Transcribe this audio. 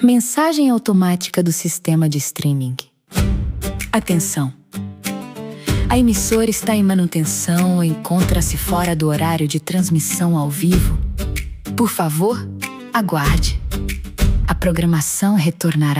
Mensagem automática do sistema de streaming. Atenção! A emissora está em manutenção ou encontra-se fora do horário de transmissão ao vivo. Por favor, aguarde. A programação retornará